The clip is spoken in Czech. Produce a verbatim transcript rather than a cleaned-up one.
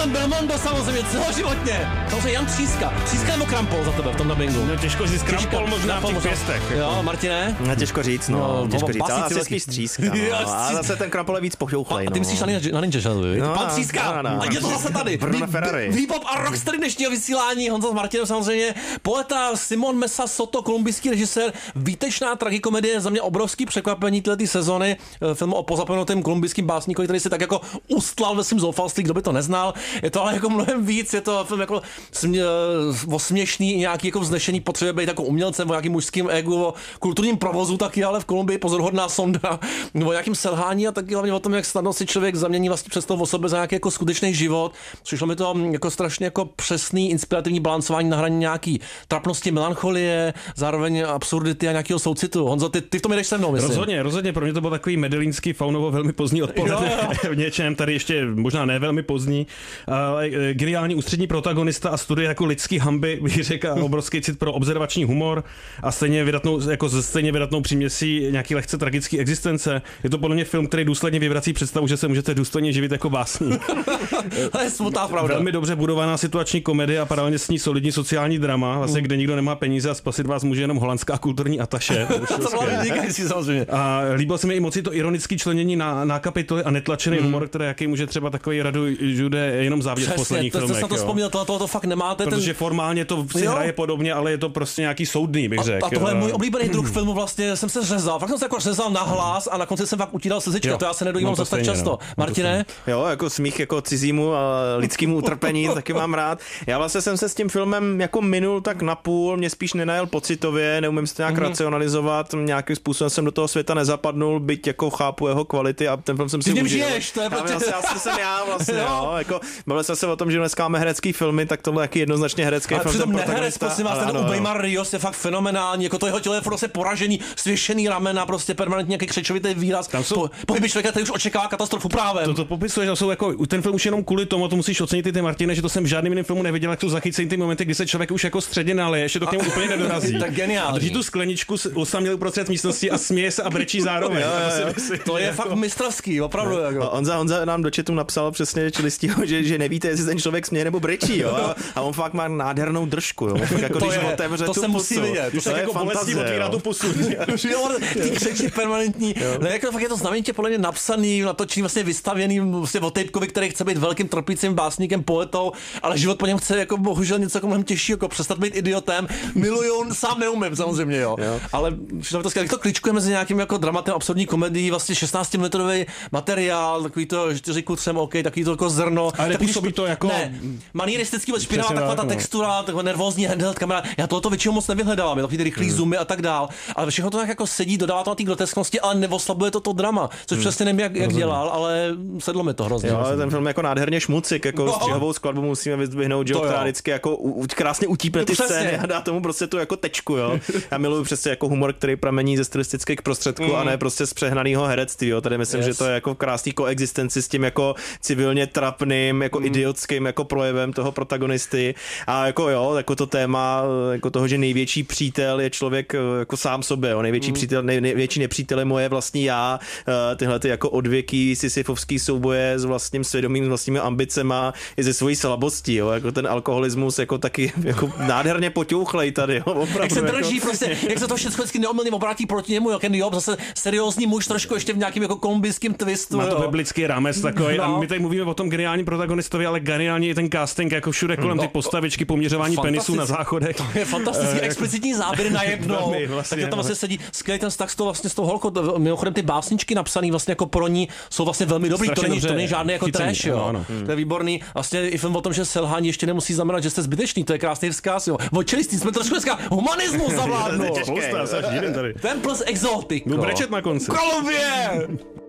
Milan Belmondo samozřejmě, celoživotně. Samozřejmě Jan Tříska. Tříska nebo Krampol za tebe v tom dabingu? No těžko říct, Krampol možná v těch pěstech. Jo, Martine? No, těžko říct, no, no těžko říct, ale asi spíš Tříska, no. A zase ten Krampol je víc pochouchlej, A ty myslíš na Ninja Shadow, no, Pan Tříska, no, no. a je to zase tady. Bruno Ferrari. Výpop a rockstery dnešního vysílání, Honza s Martinem samozřejmě, poeta Simon Mesa Soto, kolumbijský režisér, výtečná tragikomedie, za mě obrovský překvapení této sezony, film o pozapomenutém kolumbijským básníkovi, který si tak jako ustlal ve svým zoufalství, kdo by to neznal. Je to ale jako mnohem víc, je to film jako smě, o směšný, nějaký jako vznešený potřebuje být jako umělcem, o nějakým mužským egu, o kulturním provozu taky, ale v Kolumbii pozoruhodná sonda, o nějakým selhání a taky hlavně o tom, jak snadno si člověk zamění vlastně představu o sobě za nějaký jako skutečný život. Přišlo mi to jako strašně jako přesný, inspirativní balancování na hraně nějaký trapnosti, melancholie, zároveň absurdity a nějakého soucitu. Honzo, ty, ty v tom jdeš se mnou, myslím. Rozhodně, rozhodně, pro mě to byl takový medelínský Faunovo velmi pozdní odpoledne. V něčem tady ještě možná ne velmi pozdní, ale geniální ústřední protagonista a studie jako lidský hanby, bych řekl, obrovský cit pro observační humor a stejně vydatnou, jako stejně vydatnou příměsí nějaký lehce tragický existence. Je to podle mě film, který důsledně vyvrací představu, že se můžete důstojně živit jako básník. To je smutná pravda. Velmi dobře budovaná situační komedie a paralelně s ní solidní sociální drama, vlastně kde nikdo nemá peníze a spasit vás může jenom holandská kulturní ataše. A líbilo se mi i moc to ironické členění na, na kapitoly a netlačený hmm. humor, který jaký může třeba takový Radu Jude jenom závěr v posledních to, filmech. To, to, to vzpomněl, to, to, to fakt nemáte. Protože ten... formálně to si jo. hraje podobně, ale je to prostě nějaký soudný, bych řekl. A, a tohle je můj oblíbený druh filmu, vlastně jsem se řezal. Fakt jsem se jako řezal na hlas a na konci jsem fakt utíral slzička. To já se nedojím zase tak často. No. Martine? Jo, jako smích jako cizímu a lidskému utrpení, taky mám rád. Já vlastně jsem se s tím filmem jako minul tak napůl, mě spíš nenajel pocitově, neumím si to nějak mm-hmm. racionalizovat, nějakým způsobem jsem do toho světa nezapadnul, byť jako chápu jeho kvality a ten film jsem si užil. Ty žiješ, to je protože... Já, já jsem já vlastně, jo. Jako, bavili jsme se o tom, že dneska máme herecký filmy, tak tohle je jaký jednoznačně herecký ale film. Přitom neherec, prosím vás, ten Ubeymar Rios je fakt fenomenální, jako to jeho tělo je prostě poražený, svěšený ramena, prostě permanentně nějaký křečovitý výraz. Tam jsou po, pohyby člověka, který už očekává katastrofu právem. To, to popisuje, že jsou jako ten film už jenom kvůli tomu, to musíš ocenit ty Martine, že to jsem v žádným jiném filmu neviděl, jak to zachycený ty momenty, kdy se člověk už jako středně nalije, ještě to k němu úplně nedorazí. Tak geniální. A drží tu skleničku osaměl uprostřed místnosti a směje se a brečí zároveň. Jo, jo, jo. To je jako... fakt mistrovský, opravdu. Jako. Honza, Honza nám do chatu napsal přesně čelistýho, že, že nevíte, jestli ten člověk směje nebo brečí, jo. A, a on fakt má nádhernou držku, jo. Jako, to když je, otevře to tu se musí pusu. vidět. To, to je jako bolestí otvírá tu pusu. Ty křeči permanentní. Ne, jako fakt je to znamenitě podle mě napsaný, natočený, vlastně vystavěný vlastně o Tejpkovi, který chce být velkým trpícím básníkem, poetou, ale život po něm chce jako bohužel něco jako mnohem těžší, jako přestat být idiotem. Miluju, sám neumím samozřejmě, jo. jo. Ale to skvělé, to kličkuje mezi nějakým jako dramatem, absurdní komedií, vlastně šestnáctiminutrový materiál, takový to čtyři ku třem, OK, takový to jako zrno. Ale nepůsobí to jako ne, manieristický, špinavá taková ta textura, taková nervózní handheld kamera. Já tohoto většinou moc nevyhledávám, je takový rychlý hmm. zoomy a tak dál. Ale všechno to tak jako sedí, dodává to na té grotesknosti, ale neoslabuje to to drama, což hmm. přesně nevím, jak, jak dělal, ale sedlo mi to hrozně. Jo, ale ten film jako nádherně šmucik, jako no. střihovou skladbu musíme vyzdvihnout, že která vždycky jako u, krásně utípne ty scény a dá tomu prostě tu jako tečku, jo. Já miluju přesně jako humor, který pramení ze stylistických prostředků mm. a ne prostě z přehnaného herectví, jo. Tady myslím, yes. že to je jako krásný koexistenci s tím jako civilně trapným, jako mm. idiotským jako projevem toho protagonisty. A jako jo, jako to téma jako toho, že největší přítel je člověk jako sám sobě, jo. Největší mm. přítel, nej, největší nepřítel je moje vlastní já. Tyhle ty jako odvěký sisyfovský souboje s vlastním svědomím, s vlastními ambicema i ze svojí slabostí, jo. Jako ten alkoholismus jako taky jako nádherně poťouchlej tady, jo. Opravdu, jak se drží jako, prostě, jak se to všechno vždycky neomylně obrátí proti němu, jak Job, zase seriózní muž, trošku ještě v nějakým jako kolumbijským twistu. Má to biblický rámec takový. No. A my tady mluvíme o tom geniálním protagonistovi, ale geniální je ten casting, jako všude kolem no, ty postavičky, poměřování penisů na záchodech. To je fantastický, explicitní záběry na jednou. Vlastně, tak tam vlastně sedí skvělý ten vztah s tou vlastně s tou holkou. Mimochodem ty básničky napsané vlastně jako pro ní jsou vlastně velmi dobrý. To není, to není žádný jako trash, jo. No, no. To je výborný. Vlastně i film o tom, že selhání ještě nemusí znamenat, že jste zbytečný. To je krásný vzkaz, jo. Vočelistý jsme trošku dneska humanismus zavládnul. Ten plus exotik. Byl brečet na konci. Kolumbie!